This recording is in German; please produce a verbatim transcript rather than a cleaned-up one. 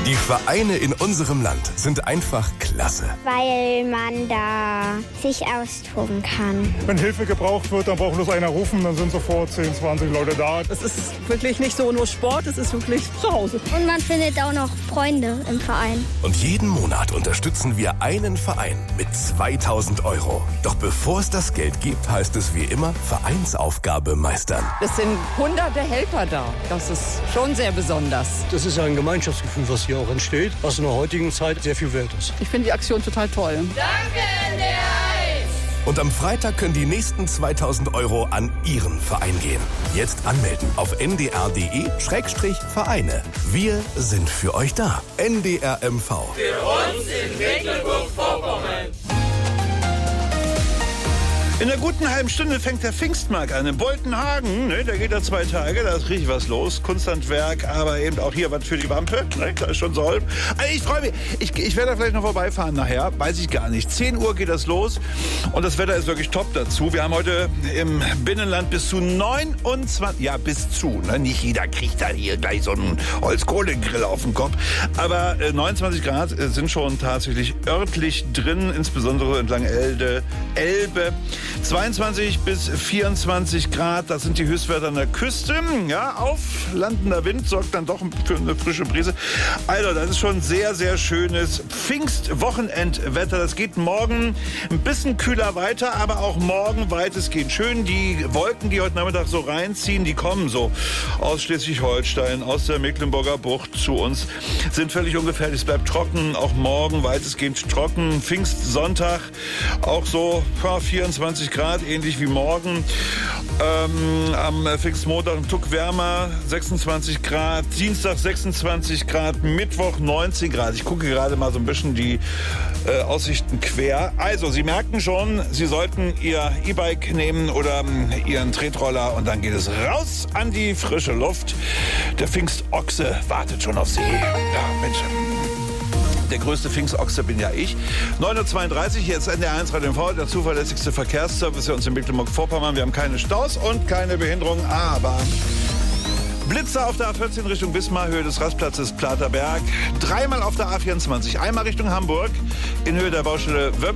Die Vereine in unserem Land sind einfach klasse. Weil man da sich austoben kann. Wenn Hilfe gebraucht wird, dann braucht bloß einer rufen, dann sind sofort zehn, zwanzig Leute da. Es ist wirklich nicht so nur Sport, es ist wirklich zu Hause. Und man findet auch noch Freunde im Verein. Und jeden Monat unterstützen wir einen Verein mit zweitausend Euro. Doch bevor es das Geld gibt, heißt es wie immer Vereinsaufgabe meistern. Es sind hunderte Helfer da. Das ist schon sehr besonders. Das ist ja ein Gemeinschaftsgefühl, was hier auch entsteht, was in der heutigen Zeit sehr viel wert ist. Ich finde die Aktion total toll. Danke, N D R eins! Und am Freitag können die nächsten zweitausend Euro an Ihren Verein gehen. Jetzt anmelden auf n d r punkt d e Schrägstrich Vereine. Wir sind für euch da. N D R M V. Für uns in Mecklenburg-Vorpommern. In einer guten halben Stunde fängt der Pfingstmarkt an. In Boltenhagen, ne, da geht er zwei Tage, da ist richtig was los. Kunsthandwerk, aber eben auch hier was für die Wampe. Ne, da ist schon Soll. Also ich freue mich. Ich, ich werde da vielleicht noch vorbeifahren nachher. Weiß ich gar nicht. zehn Uhr geht das los. Und das Wetter ist wirklich top dazu. Wir haben heute im Binnenland bis zu neunundzwanzig, ja bis zu, ne, nicht jeder kriegt da hier gleich so einen Holzkohlegrill auf dem Kopf. Aber äh, neunundzwanzig Grad äh, sind schon tatsächlich örtlich drin, insbesondere entlang Elde, Elbe. zweiundzwanzig bis vierundzwanzig Grad, das sind die Höchstwerte an der Küste. Ja, auflandender Wind sorgt dann doch für eine frische Brise. Also, das ist schon sehr, sehr schönes Pfingstwochenendwetter. Das geht morgen ein bisschen kühler weiter, aber auch morgen weitestgehend schön. Die Wolken, die heute Nachmittag so reinziehen, die kommen so aus Schleswig-Holstein, aus der Mecklenburger Bucht zu uns, sind völlig ungefährlich. Es bleibt trocken, auch morgen weitestgehend trocken. Pfingstsonntag auch so ja, vierundzwanzig Grad, ähnlich wie morgen. Ähm, am Pfingstmontag ein Tuck wärmer, sechsundzwanzig Grad. Dienstag sechsundzwanzig Grad, Mittwoch neunzehn Grad. Ich gucke gerade mal so ein bisschen die äh, Aussichten quer. Also, Sie merken schon, Sie sollten Ihr E-Bike nehmen oder ähm, Ihren Tretroller und dann geht es raus an die frische Luft. Der Pfingstochse wartet schon auf Sie. Ja, Mensch. Der größte Pfingstochse bin ja ich. neun Uhr zweiunddreißig, jetzt N D R eins Radio M V, der zuverlässigste Verkehrsservice für uns in Mecklenburg-Vorpommern. Wir haben keine Staus und keine Behinderung, aber Blitzer auf der A vierzehn Richtung Wismar, Höhe des Rastplatzes Platerberg. Dreimal auf der A vierundzwanzig, einmal Richtung Hamburg in Höhe der Baustelle Wöbbel.